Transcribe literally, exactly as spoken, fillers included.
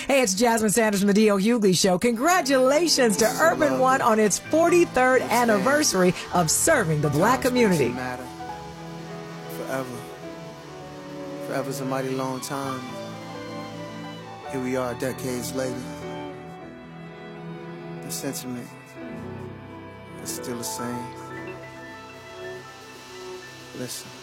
Hey, it's Jasmine Sanders from the D L Hughley Show. Congratulations to Urban One on its forty-third anniversary of serving the black community. Matter. Forever. Forever's a mighty long time. Here we are decades later. The sentiment is still the same. Listen.